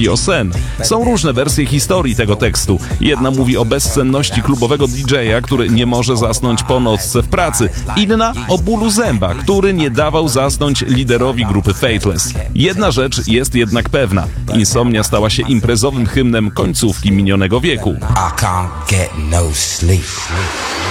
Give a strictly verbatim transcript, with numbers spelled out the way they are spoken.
troski o sen. Są różne wersje historii tego tekstu. Jedna mówi o bezcenności klubowego didżeja, który nie może zasnąć po nocce w pracy. Inna o bólu zęba, który nie dawał zasnąć liderowi grupy Faithless. Jedna rzecz jest jednak pewna. Insomnia stała się imprezowym hymnem końcówki minionego wieku. I can't get no sleep.